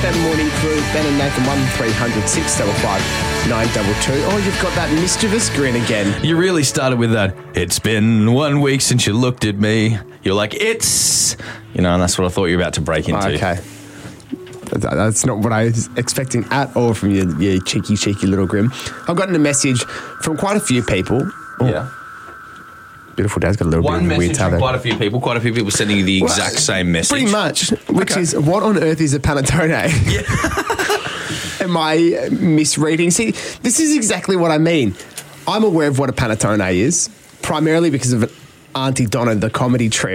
FM morning crew, Ben and Nathan, 1300 655 922. Oh, you've got that mischievous grin again. You really started with that. It's been 1 week since you looked at me. You're like, it's... and that's what I thought you were about to break into. Okay. That's not what I was expecting at all from your cheeky little grin. I've gotten a message from quite a few people. Oh, Yeah. Beautiful Dad's got a little bit of a weird message tail from there. quite a few people. Quite a few people sending you the exact same message. Pretty much, which is, what on earth is a panettone? Yeah. Am I misreading? See, this is exactly what I mean. I'm aware of what a panettone is, primarily because of Auntie Donna, the comedy trio.